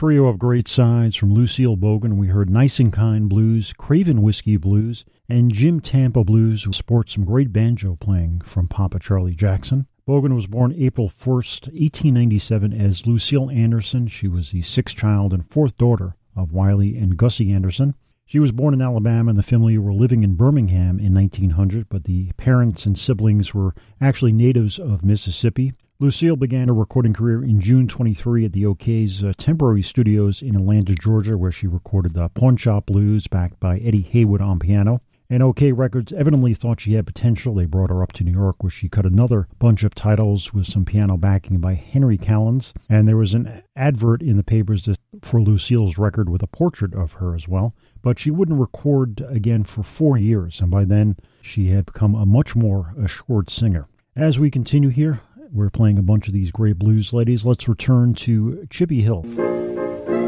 trio of great sides from Lucille Bogan. We heard Nice and Kind Blues, Craven Whiskey Blues, and Jim Tampa Blues, who sports some great banjo playing from Papa Charlie Jackson. Bogan was born April 1st, 1897, as Lucille Anderson. She was the sixth child and fourth daughter of Wiley and Gussie Anderson. She was born in Alabama, and the family were living in Birmingham in 1900, but the parents and siblings were actually natives of Mississippi. Lucille began her recording career in June 23 at the O'Kay's temporary studios in Atlanta, Georgia, where she recorded Pawn Shop Blues, backed by Eddie Haywood on piano. And OK Records evidently thought she had potential. They brought her up to New York, where she cut another bunch of titles with some piano backing by Henry Callens. And there was an advert in the papers for Lucille's record with a portrait of her as well. But she wouldn't record again for 4 years, and by then she had become a much more assured singer. As we continue here, we're playing a bunch of these great blues ladies. Let's return to Chippy Hill.